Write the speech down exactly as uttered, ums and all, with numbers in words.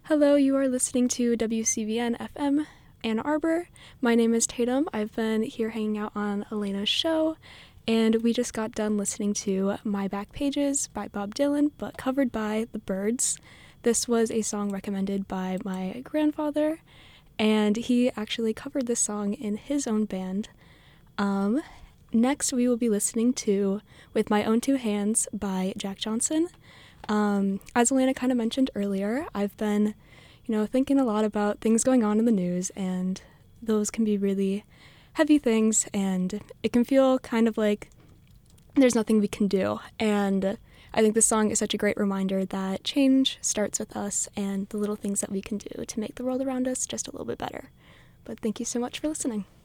Hello, you are listening to W C V N F M Ann Arbor. My name is Tatum. I've been here hanging out on Elena's show, and we just got done listening to My Back Pages by Bob Dylan, but covered by The Byrds. This was a song recommended by my grandfather, and he actually covered this song in his own band. Um, next, we will be listening to With My Own Two Hands by Jack Johnson. Um, as Elena kind of mentioned earlier, I've been, you know, thinking a lot about things going on in the news, and those can be really heavy things, and it can feel kind of like there's nothing we can do. And I think this song is such a great reminder that change starts with us and the little things that we can do to make the world around us just a little bit better. But thank you so much for listening.